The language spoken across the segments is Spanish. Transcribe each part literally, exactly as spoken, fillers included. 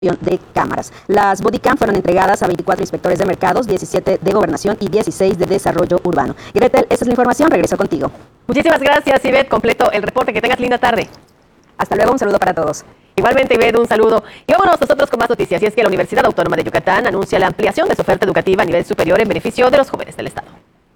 de cámaras. Las bodycam fueron entregadas a veinticuatro inspectores de mercados, diecisiete de gobernación y dieciséis de desarrollo urbano. Gretel, esta es la información, regreso contigo. Muchísimas gracias, Ivette. Completo el reporte. Que tengas linda tarde. Hasta luego, un saludo para todos. Igualmente, Ivette, un saludo. Y vámonos nosotros con más noticias. Y es que la Universidad Autónoma de Yucatán anuncia la ampliación de su oferta educativa a nivel superior en beneficio de los jóvenes del Estado.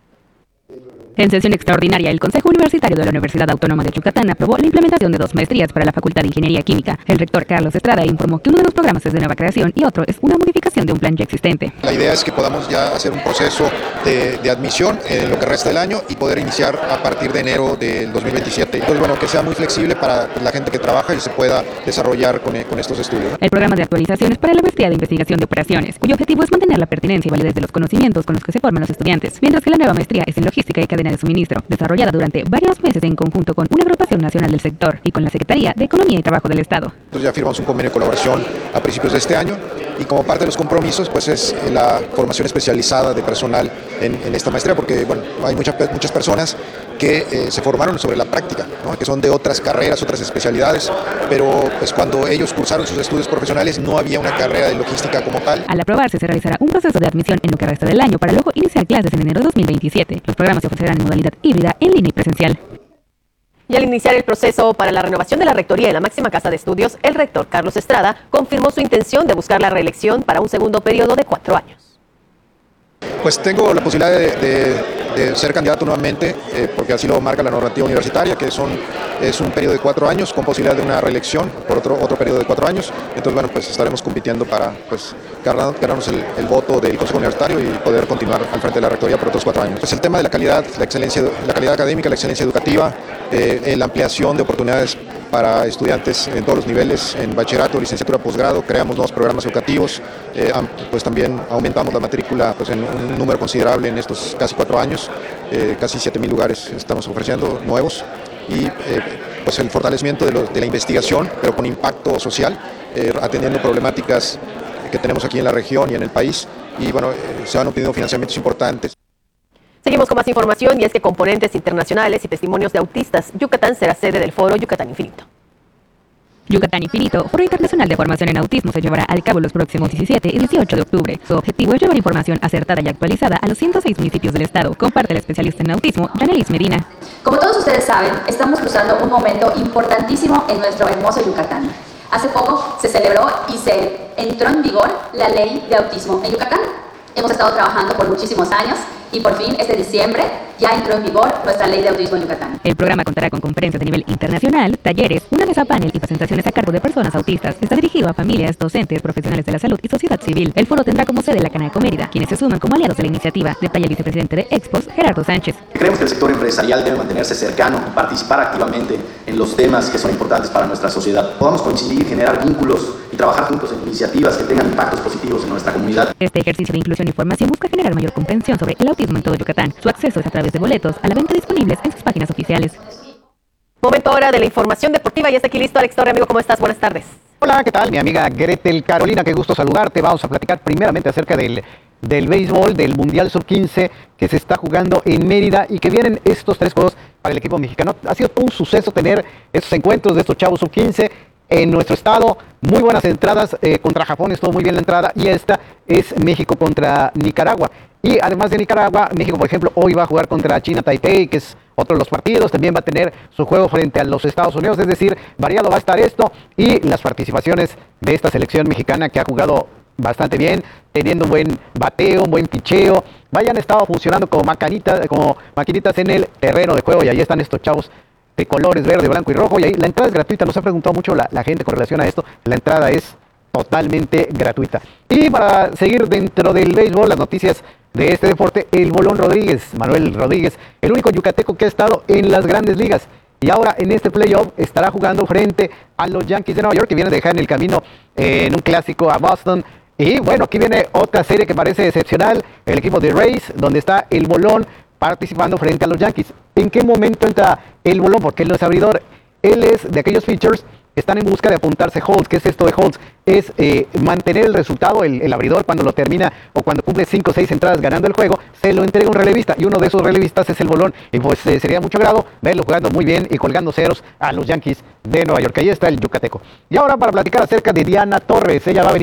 En sesión extraordinaria, el Consejo Universitario de la Universidad Autónoma de Yucatán aprobó la implementación de dos maestrías para la Facultad de Ingeniería Química. El rector Carlos Estrada informó que uno de los programas es de nueva creación y otro es una modificación de un plan ya existente. La idea es que podamos ya hacer un proceso de, de admisión en lo que resta del año y poder iniciar a partir de enero del dos mil veintisiete. Entonces, bueno, que sea muy flexible para la gente que trabaja y se pueda desarrollar con, con estos estudios. El programa de actualización es para la maestría de investigación de operaciones, cuyo objetivo es mantener la pertinencia y validez de los conocimientos con los que se forman los estudiantes, mientras que la nueva maestría es en logística y cadena de suministro, desarrollada durante varios meses en conjunto con una agrupación nacional del sector y con la Secretaría de Economía y Trabajo del Estado. Entonces ya firmamos un convenio de colaboración a principios de este año y como parte de los compromisos pues es la formación especializada de personal en, en esta maestría, porque bueno, hay muchas, muchas personas que eh, se formaron sobre la práctica, ¿no? Que son de otras carreras, otras especialidades, pero pues cuando ellos cursaron sus estudios profesionales no había una carrera de logística como tal. Al aprobarse se realizará un proceso de admisión en lo que resta del año para luego iniciar clases en enero de dos mil veintisiete. Los programas se ofrecerán en modalidad híbrida, en línea y presencial. Y al iniciar el proceso para la renovación de la rectoría de la máxima casa de estudios, el rector Carlos Estrada confirmó su intención de buscar la reelección para un segundo periodo de cuatro años. Pues tengo la posibilidad de, de, de ser candidato nuevamente, eh, porque así lo marca la normativa universitaria, que son, es un periodo de cuatro años con posibilidad de una reelección por otro, otro periodo de cuatro años. Entonces, bueno, pues estaremos compitiendo para pues, ganarnos el, el voto del Consejo Universitario y poder continuar al frente de la rectoría por otros cuatro años. Pues el tema de la calidad, la excelencia, la calidad académica, la excelencia educativa, eh, la ampliación de oportunidades para estudiantes en todos los niveles, en bachillerato, licenciatura, posgrado, creamos nuevos programas educativos, eh, pues también aumentamos la matrícula pues, en un número considerable en estos casi cuatro años, eh, casi siete mil lugares estamos ofreciendo nuevos y eh, pues el fortalecimiento de, lo, de la investigación, pero con impacto social, eh, atendiendo problemáticas que tenemos aquí en la región y en el país, y bueno, eh, se van obteniendo financiamientos importantes. Seguimos con más información y es que componentes internacionales y testimonios de autistas, Yucatán será sede del foro Yucatán Infinito. Yucatán Infinito, Foro Internacional de Formación en Autismo, se llevará al cabo los próximos diecisiete y dieciocho de octubre. Su objetivo es llevar información acertada y actualizada a los ciento seis municipios del estado. Comparte la especialista en autismo, Yanelis Medina. Como todos ustedes saben, estamos cruzando un momento importantísimo en nuestro hermoso Yucatán. Hace poco se celebró y se entró en vigor la ley de autismo en Yucatán. Hemos estado trabajando por muchísimos años y por fin este diciembre ya entró en vigor nuestra ley de autismo en Yucatán. El programa contará con conferencias de nivel internacional, talleres, una mesa panel y presentaciones a cargo de personas autistas. Está dirigido a familias, docentes, profesionales de la salud y sociedad civil. El foro tendrá como sede la Canaco Mérida, quienes se suman como aliados de la iniciativa. Detalla el vicepresidente de Expos, Gerardo Sánchez. Creemos que el sector empresarial debe mantenerse cercano y participar activamente en los temas que son importantes para nuestra sociedad. Podamos coincidir, generar vínculos y trabajar juntos en iniciativas que tengan impactos positivos en nuestra comunidad. Este ejercicio de inclusión y formación busca generar mayor comprensión sobre el autismo en todo Yucatán. Su acceso es a través de boletos a la venta disponibles en sus páginas oficiales. Momento ahora de la información deportiva y está aquí listo Alex Torre. Amigo, ¿cómo estás? Buenas tardes. Hola, ¿qué tal? Mi amiga Gretel Carolina, qué gusto saludarte. Vamos a platicar primeramente acerca del, del béisbol, del Mundial sub quince que se está jugando en Mérida y que vienen estos tres juegos para el equipo mexicano. Ha sido todo un suceso tener estos encuentros de estos chavos sub quince en nuestro estado. Muy buenas entradas, eh, contra Japón estuvo muy bien la entrada y esta es México contra Nicaragua. Y además de Nicaragua, México, por ejemplo, hoy va a jugar contra China Taipei, que es otro de los partidos. También va a tener su juego frente a los Estados Unidos. Es decir, variado va a estar esto. Y las participaciones de esta selección mexicana que ha jugado bastante bien, teniendo un buen bateo, un buen picheo. Vayan, estado funcionando como maquinitas, como maquinitas en el terreno de juego. Y ahí están estos chavos de colores verde, blanco y rojo. Y ahí la entrada es gratuita. Nos ha preguntado mucho la, la gente con relación a esto. La entrada es totalmente gratuita. Y para seguir dentro del béisbol, las noticias de este deporte, el Bolón Rodríguez, Manuel Rodríguez, el único yucateco que ha estado en las grandes ligas. Y ahora en este playoff estará jugando frente a los Yankees de Nueva York, que vienen a dejar en el camino eh, en un clásico a Boston. Y bueno, aquí viene otra serie que parece excepcional, el equipo de Rays, donde está el Bolón participando frente a los Yankees. ¿En qué momento entra el Bolón? Porque él no es abridor. Él es de aquellos pitchers están en busca de apuntarse holds. ¿Qué es esto de holds? Es eh, mantener el resultado, el, el abridor cuando lo termina o cuando cumple cinco o seis entradas ganando el juego, se lo entrega un relevista y uno de esos relevistas es el Bolón. Y pues eh, sería mucho agrado verlo jugando muy bien y colgando ceros a los Yankees de Nueva York. Ahí está el yucateco. Y ahora para platicar acerca de Diana Torres, ella va a venir